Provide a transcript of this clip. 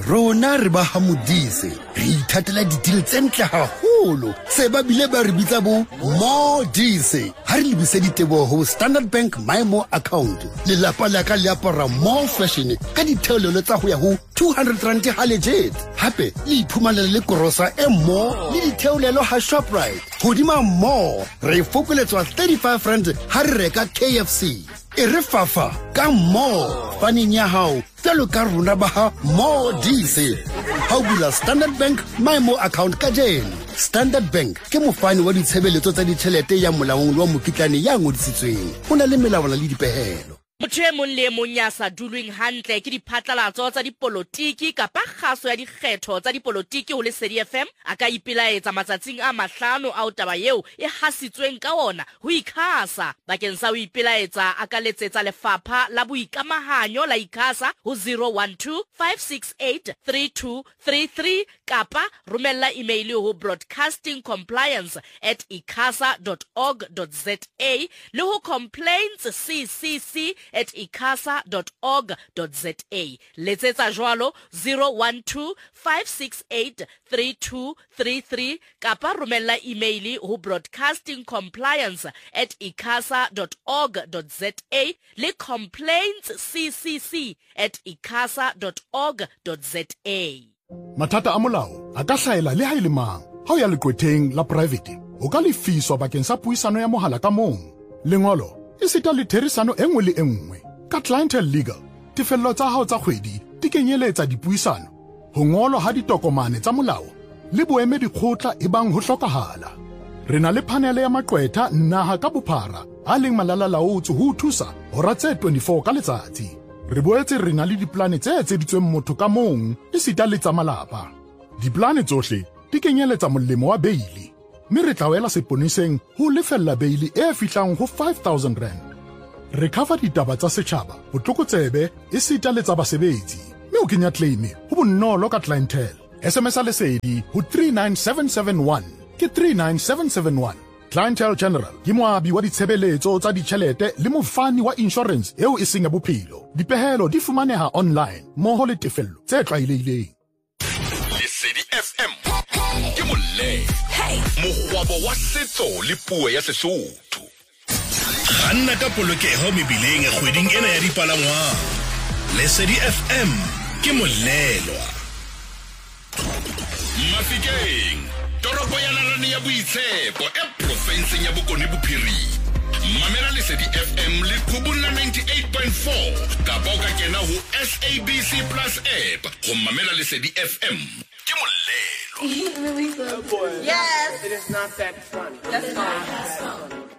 rona re ba hamodise re ithatela ditile tse ntle haholo se ba bile ba re bitsa bo Modise ha re lebise ditebo ho Standard Bank My More account le lapa la ka le apara more fashion ka ditheolelo tsa ho ya ho 200 rand ha legit hape le iphumanela le korosa e mo le ditheolelo ha Shoprite hodima more re fokoletswa 35 rand ha re reka KFC e re fafa ka more faneng ya hao telo ka rona ba ha Modise ha o bula Standard Bank My More account ka jeno Standard Bank ke mofani wa ditshebeletso tsa ditjhelete ya molaong wa mokitlane ya ngodisitsweng ho na le melawana le dipehelo. Motho e mong le mong ya sa dulweng hantle ke diphatlalatso tsa dipolotiki kapa kgaso ya dikgetho tsa dipolotiki ho Lesedi FM a ka ipelaetsa matsatsing a 5 a taba eo e hasitsweng ka ona ho ICASA bakeng sa ho ipelaetsa a ka letsetsa lefapha la boikamahanyo la ICASA ho 012 568 3233 kapa romella email ho broadcastingcompliance@icasa.org.za le ho complaints@icasa.org.za letsetsa jwalo 012 568 3233 kapa romella email ho broadcastingcompliance@icasa.org.za le complaints@icasa.org.za. Mathata a molao a ka hlaela le ha ile mang ha o ya leqwetheng la private o ka lefiswa bakeng sa puisano ya mohala ka mong lengolo e sita le therisano engwe le engwe ka clientele legal tefello tsa hao tsa kgwedi di kenyeletsa dipuisano ho ngolwa ha ditokomane tsa molao le boemedi kgotla e bang ho hlokahala re na le panele ya maqwetha naha ka bophara a leng malalalaotswe ho thusa hora tse 24 ka letsatsi re boetse re na le diplane tse etseditsweng motho ka mong e sita le tsa malapa diplane tsohle di kenyeletsa molemo wa beili mme re tla wela seponeseng ho lefella beili e fihlang ho 5,000 rand re cover ditaba tsa setjhaba botlokotsebe e sita le tsa basebetsi mme o kenya claim ho bonolo ka clientele SMS a Lesedi ho 39771 ke 39771 Clientele General ke moabi wa ditshebeletso tsa ditjhelete le mofani wa insurance eo e seng ya bophelo dipehelo di fumaneha online moho le tefello tse tlwaelehileng. Lesedi FM ke molle mogwabo wa setso le puo ya Sesotho. Ganna ka polokeho mebileng e kgweding ena ya dipalangwang. Lesedi FM ke mollelwa. Mafikeng toropo ya Nalane ya Boitshepo e provinseng ya Bokone Bophirima. Mamela Lesedi FM le Khubula 98.4 kapa o ka kena ho SABC Plus app go mamela Lesedi FM ke mollelo. Really good. Yes. It is not that funny. That's fine.